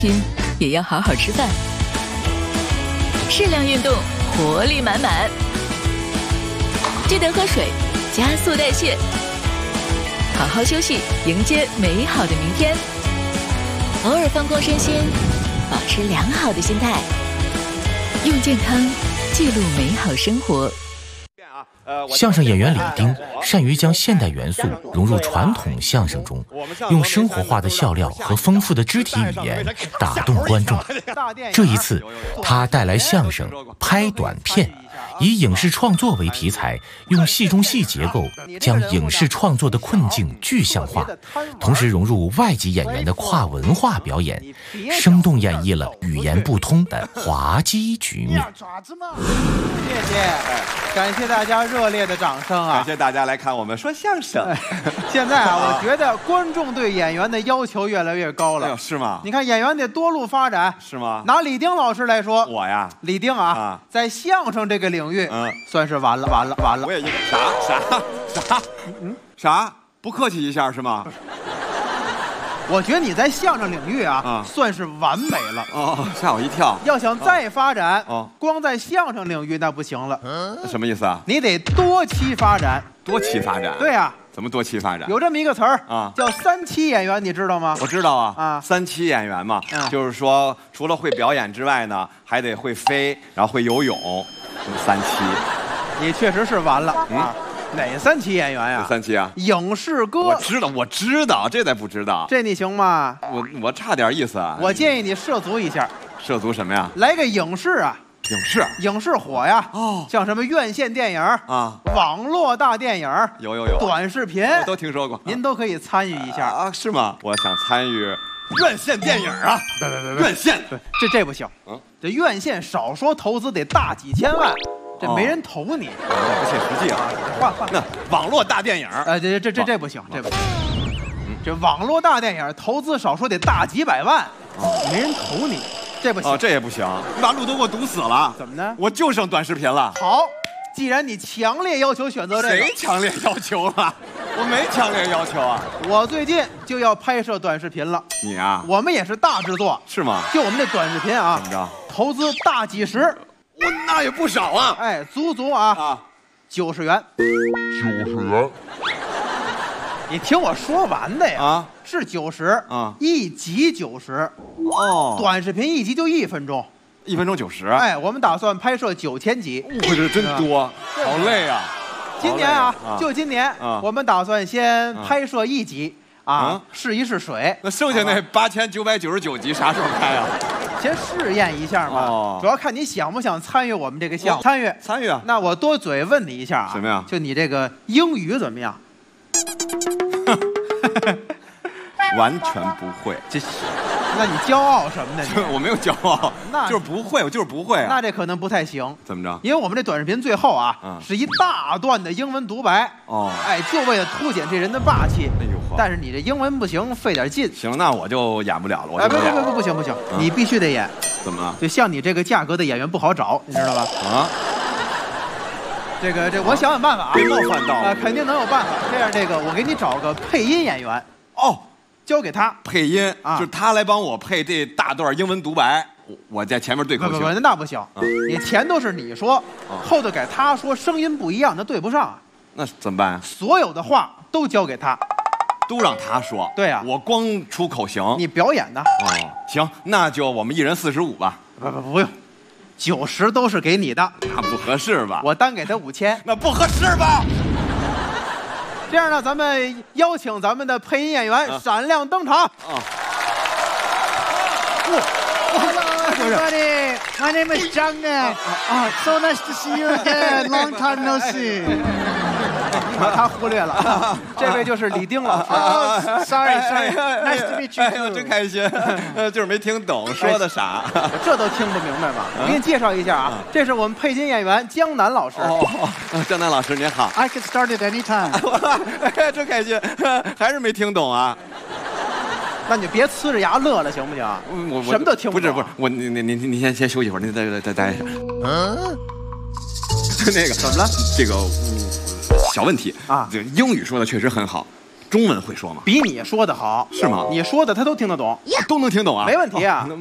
也要好好吃饭，适量运动，活力满满。记得喝水，加速代谢，好好休息，迎接美好的明天。偶尔放空身心，保持良好的心态，用健康记录美好生活。 相声演员李丁善于将现代元素融入传统相声中，用生活化的笑料和丰富的肢体语言打动观众。这一次，他带来相声拍短片，以影视创作为题材，用戏中戏结构将影视创作的困境具象化，同时融入外籍演员的跨文化表演，生动演绎了语言不通的滑稽局面。 谢谢，感谢大家热烈的掌声啊！ 感谢大家来看我们说相声。 现在啊，我觉得观众对演员的要求越来越高了。 哎呦，是吗？ 你看演员得多路发展， 是吗？ 拿李丁老师来说， 我呀， 李丁啊，在相声这个领域，算是完了。 我也啥？不客气一下是吗？ 我觉得你在相声领域算是完美了。 哦，吓我一跳。 要想再发展，光在相声领域那不行了。 什么意思啊？ 你得多期发展。 多期发展？ 对呀。 怎么多期发展？ 有这么一个词儿叫3期演员，你知道吗？ 我知道啊，3期演员嘛，就是说除了会表演之外呢，还得会飞，然后会游泳，这么3期。 你确实是完了啊！哪3期演员呀 ？3期啊？ 影视歌。 我知道，这才不知道。 这你行吗？ 我差点意思啊。 我建议你涉足一下。 涉足什么呀？ 来个影视啊！影视火呀！像什么院线电影网络大电影， 有短视频， 我都听说过。 您都可以参与一下啊？是吗？我想参与院线电影啊！对，院线， 这不行。这院线少说投资得大几千万，这没人投你， 不切实际啊！ 换。 那网络大电影， 这不行，这不行。这网络大电影投资少说得大几百万，没人投你。这不行， 这也不行，你把路都给我堵死了。 怎么呢？ 我就剩短视频了。 好，既然你强烈要求选择这个， 谁强烈要求了？我没强烈要求啊。 我最近就要拍摄短视频了。 你啊？ 我们也是大制作。 是吗？ 就我们这短视频啊， 怎么着？ 投资大几十， 那也不少啊。 哎，足90元。 90元。 你听我说完的呀！是90一集90短视频一集就1分钟 ，1分钟90。 哎，我们打算拍摄9000集， 这真多，好累啊！ 今年就今年，我们打算先拍摄1集试一试水。 那剩下那8999集啥时候拍啊？ 先试验一下嘛。主要看你想不想参与我们这个项目。 参与啊！ 那我多嘴问你一下什么呀？ 就你这个英语怎么样？ 完全不会， 那你骄傲什么呢？ 我没有骄傲，就是不会，我就是不会啊。 那这可能不太行。 怎么着？ 因为我们这短视频最后是一大段的英文独白。哎，就为了凸显这人的霸气。 哎呦， 但是你这英文不行，费点劲。 行，那我就演不了了。 哎，不行，你必须得演。 怎么了？ 就像你这个价格的演员不好找，你知道吧？这我想办法别冒犯到了。 肯定能有办法。这样，我给你找个配音演员。交给他配音就是他来帮我配这大段英文独白，我在前面对口型。 不，那不行。你前都是你说，后头改他说，声音不一样，那对不上。 那怎么办啊？ 所有的话都交给他， 都让他说。 对呀， 我光出口型， 你表演的。 行，那就我们1人45吧。 不用，90都是给你的。 那不合适吧？ 我单给他5000。 那不合适吧？ 这样呢，咱们邀请咱们的配音演员闪亮登场。 Hello, everybody. My name is Zhang. So nice to see you again. Long time no see. 你把他忽略了。这位就是李丁老师。 Sorry. Nice to meet you. 真开心，就是没听懂说的啥。 这都听不明白吗？我给你介绍一下这是我们配音演员江南老师。 江南老师您好。 I can start at any time. 真开心，还是没听懂啊。 那你别呲着牙乐了，行不行？我什么都听不懂。 不是，你先休息一会儿，你再待一下。那个怎么了？ 这个小问题这英语说的确实很好， 中文会说吗？ 比你说的好， 是吗？ 你说的他都听得懂， 都能听懂啊， 没问题啊。